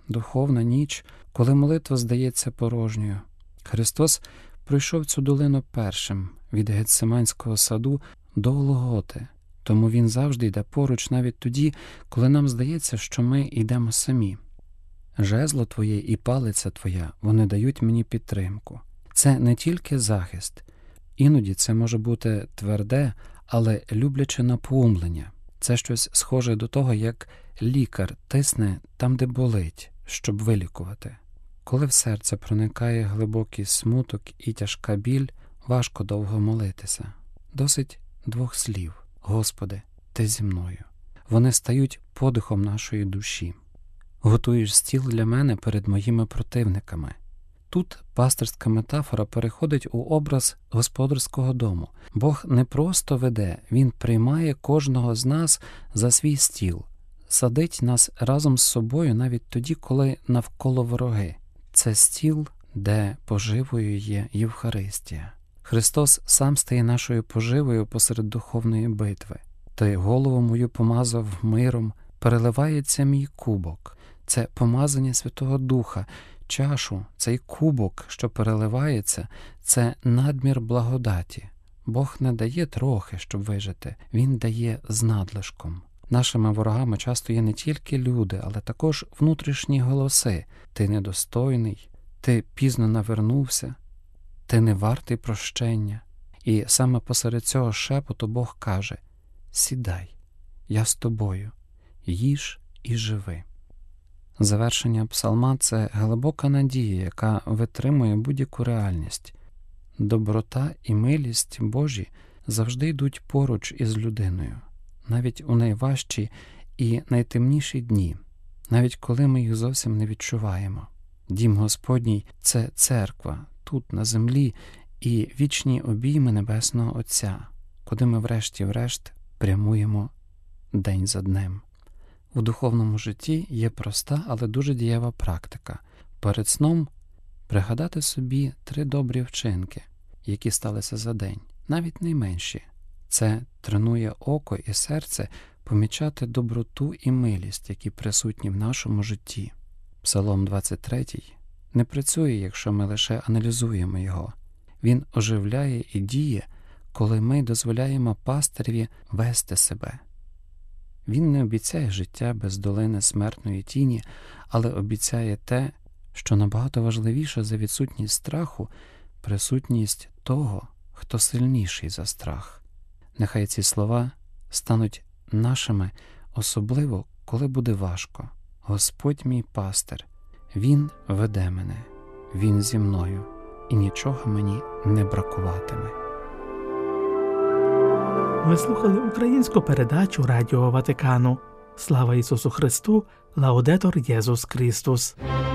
духовна ніч, коли молитва здається порожньою. Христос пройшов цю долину першим, від Гетсиманського саду до Голготи, тому Він завжди йде поруч навіть тоді, коли нам здається, що ми йдемо самі. Жезло Твоє і палиця Твоя, вони дають мені підтримку. Це не тільки захист. Іноді це може бути тверде, але любляче напоумлення. Це щось схоже до того, як лікар тисне там, де болить, щоб вилікувати. Коли в серце проникає глибокий смуток і тяжка біль, важко довго молитися. Досить 2 слів: «Господи, Ти зі мною». Вони стають подихом нашої душі. «Готуєш стіл для мене перед моїми противниками». Тут пастирська метафора переходить у образ господарського дому. Бог не просто веде, Він приймає кожного з нас за свій стіл, садить нас разом з собою навіть тоді, коли навколо вороги. Це стіл, де поживою є Євхаристія. Христос сам стає нашою поживою посеред духовної битви. «Ти голову мою помазав миром, переливається мій кубок». Це помазання Святого Духа. Чашу, цей кубок, що переливається, це надмір благодаті. Бог не дає трохи, щоб вижити, Він дає з надлишком. Нашими ворогами часто є не тільки люди, але також внутрішні голоси. Ти недостойний, ти пізно навернувся, ти не вартий прощення. І саме посеред цього шепоту Бог каже: «Сідай, я з тобою, їж і живи». Завершення псалма – це глибока надія, яка витримує будь-яку реальність. Доброта і милість Божі завжди йдуть поруч із людиною, навіть у найважчі і найтемніші дні, навіть коли ми їх зовсім не відчуваємо. Дім Господній – це церква, тут, на землі, і вічні обійми Небесного Отця, куди ми врешті-решт прямуємо день за днем. У духовному житті є проста, але дуже дієва практика. Перед сном пригадати собі 3 добрі вчинки, які сталися за день, навіть найменші. Це тренує око і серце помічати доброту і милість, які присутні в нашому житті. Псалом 23 не працює, якщо ми лише аналізуємо його. Він оживляє і діє, коли ми дозволяємо пастиреві вести себе. Він не обіцяє життя без долини смертної тіні, але обіцяє те, що набагато важливіше за відсутність страху – присутність того, хто сильніший за страх. Нехай ці слова стануть нашими, особливо, коли буде важко. Господь мій пастир, Він веде мене, Він зі мною, і нічого мені не бракуватиме. Ви слухали українську передачу Радіо Ватикану. Слава Ісусу Христу! Лаудетор Єсус Христос!